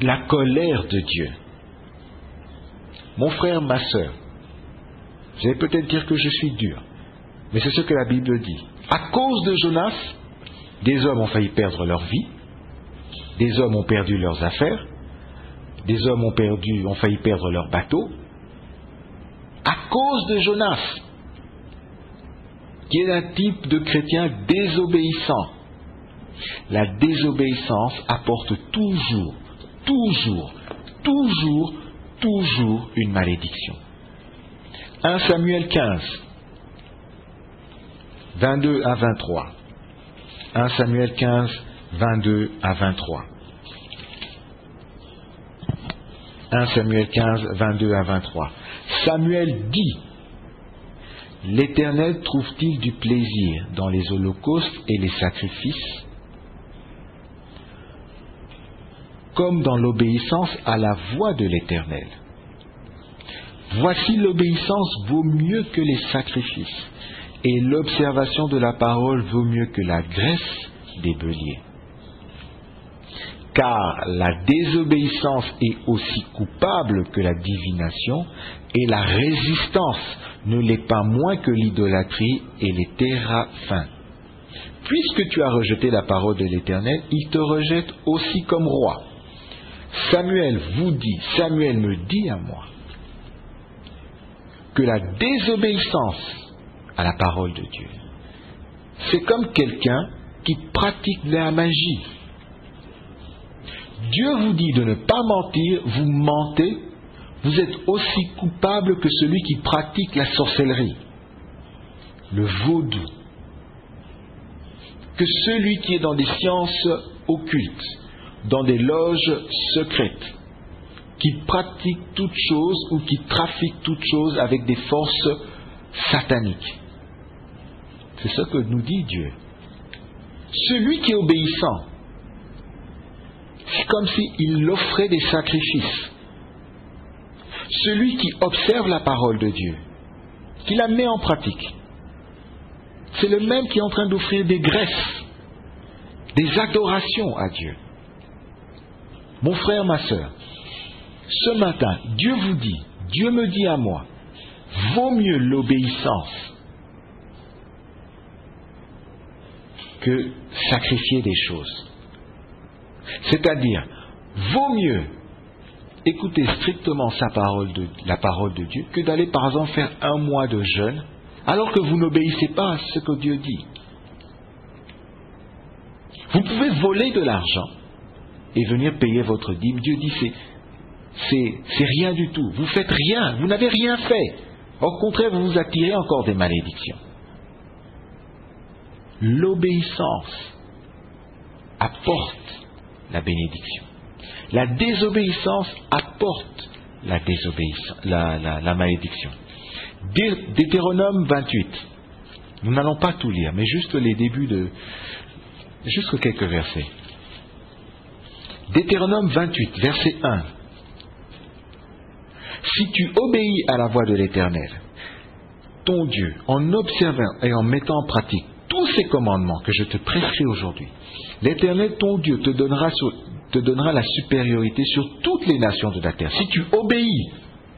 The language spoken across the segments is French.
la colère de Dieu. Mon frère, ma sœur, vous allez peut-être dire que je suis dur, mais c'est ce que la Bible dit. À cause de Jonas, des hommes ont failli perdre leur vie, des hommes ont perdu leurs affaires, des hommes ont failli perdre leur bateau, à cause de Jonas, qui est un type de chrétien désobéissant. La désobéissance apporte toujours une malédiction. 1 Samuel 15, 22 à 23. 1 Samuel 15, 22 à 23. 1 Samuel 15, 22 à 23. Samuel dit: L'Éternel trouve-t-il du plaisir dans les holocaustes et les sacrifices, comme dans l'obéissance à la voix de l'Éternel? Voici, l'obéissance vaut mieux que les sacrifices, et l'observation de la parole vaut mieux que la graisse des béliers. Car la désobéissance est aussi coupable que la divination, et la résistance ne l'est pas moins que l'idolâtrie et les téraphins. Puisque tu as rejeté la parole de l'Éternel, il te rejette aussi comme roi. Samuel me dit à moi, que la désobéissance à la parole de Dieu, c'est comme quelqu'un qui pratique la magie. Dieu vous dit de ne pas mentir, vous mentez, vous êtes aussi coupable que celui qui pratique la sorcellerie, le vaudou, que celui qui est dans des sciences occultes, dans des loges secrètes, qui pratique toutes choses ou qui trafique toutes choses avec des forces sataniques. C'est ce que nous dit Dieu. Celui qui est obéissant, c'est comme s'il offrait des sacrifices. Celui qui observe la parole de Dieu, qui la met en pratique, c'est le même qui est en train d'offrir des graisses, des adorations à Dieu. Mon frère, ma sœur, ce matin, Dieu vous dit, Dieu me dit à moi, vaut mieux l'obéissance que sacrifier des choses. C'est-à-dire, vaut mieux écouter strictement la parole de Dieu que d'aller par exemple faire 1 mois de jeûne alors que vous n'obéissez pas à ce que Dieu dit. Vous pouvez voler de l'argent et venir payer votre dîme. Dieu dit c'est rien du tout. Vous faites rien, vous n'avez rien fait. Au contraire, vous vous attirez encore des malédictions. L'obéissance apporte la bénédiction. La désobéissance apporte la malédiction. Deutéronome 28. Nous n'allons pas tout lire, mais juste les débuts juste quelques versets. Deutéronome 28, verset 1. Si tu obéis à la voix de l'Éternel, ton Dieu, en observant et en mettant en pratique tous ces commandements que je te prescris aujourd'hui, l'Éternel, ton Dieu, te donnera la supériorité sur toutes les nations de la terre. Si tu obéis,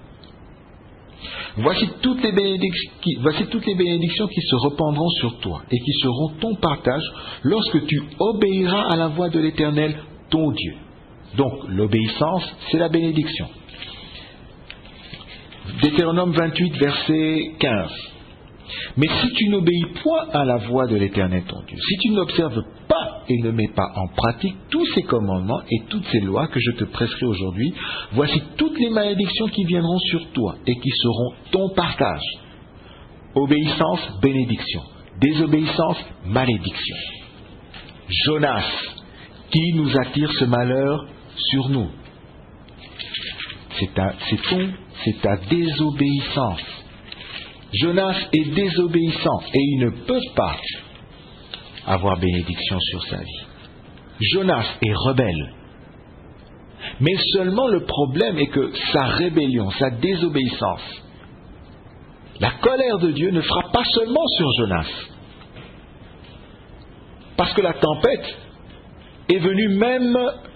voici toutes les bénédictions qui se répandront sur toi et qui seront ton partage lorsque tu obéiras à la voix de l'Éternel, ton Dieu. Donc, l'obéissance, c'est la bénédiction. Deutéronome 28, verset 15. Mais si tu n'obéis point à la voix de l'Éternel ton Dieu, si tu n'observes pas et ne mets pas en pratique tous ces commandements et toutes ces lois que je te prescris aujourd'hui, voici toutes les malédictions qui viendront sur toi et qui seront ton partage. Obéissance, bénédiction. Désobéissance, malédiction. Jonas, qui nous attire ce malheur sur nous? C'est ta désobéissance. Jonas est désobéissant et il ne peut pas avoir bénédiction sur sa vie. Jonas est rebelle. Mais seulement le problème est que sa rébellion, sa désobéissance, la colère de Dieu ne frappe pas seulement sur Jonas. Parce que la tempête est venue même